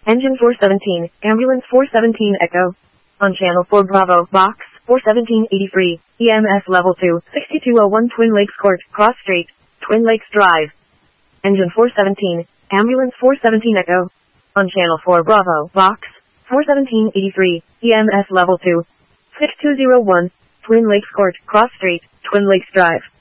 Engine 417, Ambulance 417 Echo. On Channel 4 Bravo, Box 41783, EMS Level 2, 6201 Twin Lakes Court, Cross Street, Twin Lakes Drive. Engine 417, Ambulance 417 Echo. On Channel 4 Bravo, Box 41783, EMS Level 2, 6201, Twin Lakes Court, Cross Street, Twin Lakes Drive.